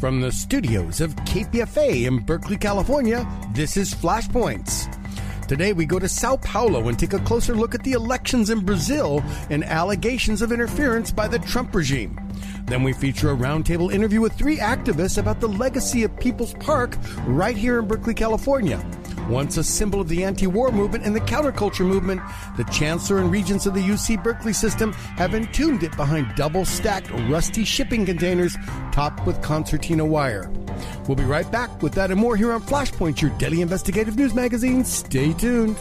From the studios of KPFA in Berkeley, California, this is Flashpoints. Today we go to Sao Paulo and take a closer look at the elections in Brazil and allegations of interference by the Trump regime. Then we feature a roundtable interview with three activists about the legacy of People's Park right here in Berkeley, California. Once a symbol of the anti-war movement and the counterculture movement, the chancellor and regents of the UC Berkeley system have entombed it behind double-stacked, rusty shipping containers topped with concertina wire. We'll be right back with that and more here on Flashpoint, your daily investigative news magazine. Stay tuned.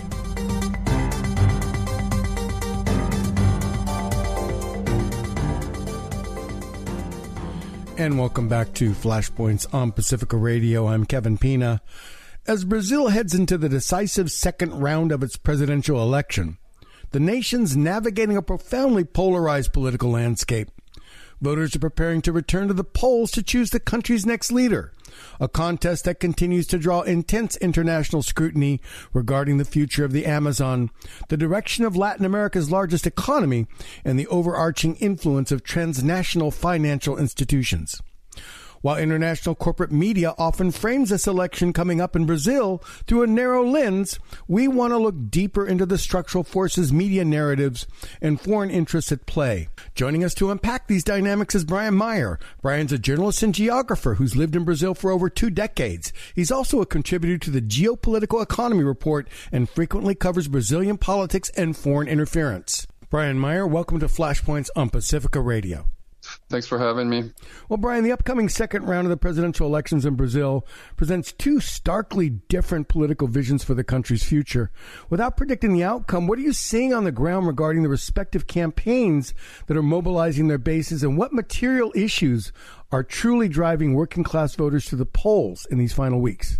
And welcome back to Flashpoints on Pacifica Radio. I'm Kevin Pina. As Brazil heads into the decisive second round of its presidential election, the nation's navigating a profoundly polarized political landscape. Voters are preparing to return to the polls to choose the country's next leader, a contest that continues to draw intense international scrutiny regarding the future of the Amazon, the direction of Latin America's largest economy, and the overarching influence of transnational financial institutions. While international corporate media often frames this election coming up in Brazil through a narrow lens, we want to look deeper into the structural forces, media narratives, and foreign interests at play. Joining us to unpack these dynamics is Brian Meyer. Brian's a journalist and geographer who's lived in Brazil for over 2 decades. He's also a contributor to the Geopolitical Economy Report and frequently covers Brazilian politics and foreign interference. Brian Meyer, welcome to Flashpoints on Pacifica Radio. Thanks for having me. Well, Brian, the upcoming second round of the presidential elections in Brazil presents two starkly different political visions for the country's future. Without predicting the outcome, what are you seeing on the ground regarding the respective campaigns that are mobilizing their bases, and what material issues are truly driving working-class voters to the polls in these final weeks?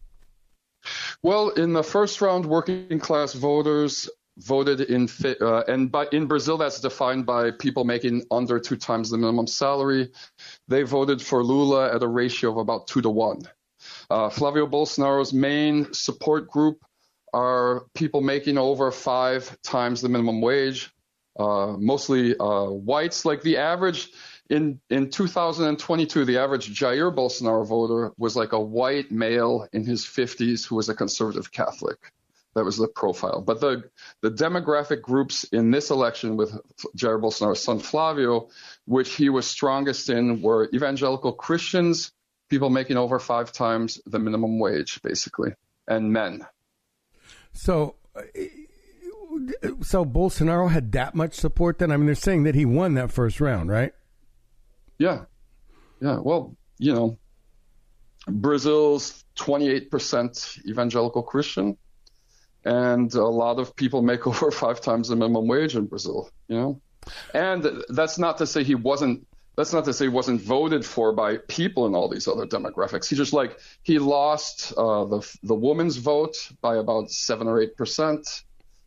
Well, in the first round, working-class voters voted in Brazil, that's defined by people making under 2 times the minimum salary. They voted for Lula at a ratio of about 2-1. Flavio Bolsonaro's main support group are people making over 5 times the minimum wage, mostly whites. Like the average in 2022, the average Jair Bolsonaro voter was like a white male in his 50s who was a conservative Catholic. That was the profile. But the demographic groups in this election with Jair Bolsonaro's son Flavio, which he was strongest in, were evangelical Christians, people making over 5 times the minimum wage, basically, and men. So Bolsonaro had that much support then? I mean, they're saying that he won that first round, right? Yeah. Well, Brazil's 28% evangelical Christian. And a lot of people make over 5 times the minimum wage in Brazil, And that's not to say he wasn't voted for by people in all these other demographics. He lost the woman's vote by about 7 or 8%.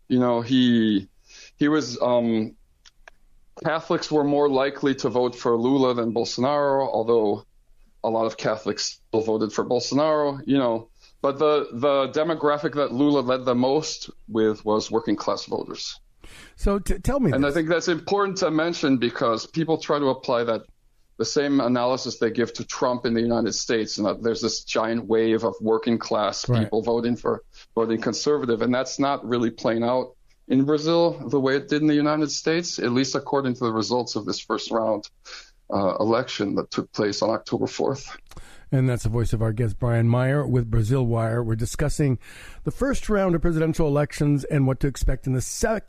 He was Catholics were more likely to vote for Lula than Bolsonaro, although a lot of Catholics still voted for Bolsonaro, But the demographic that Lula led the most with was working class voters. So tell me, and I think that's important to mention because people try to apply the same analysis they give to Trump in the United States, and that there's this giant wave of working class people voting conservative, and that's not really playing out in Brazil the way it did in the United States, at least according to the results of this first round election that took place on October 4th. And that's the voice of our guest, Brian Meyer, with Brazil Wire. We're discussing the first round of presidential elections and what to expect in the second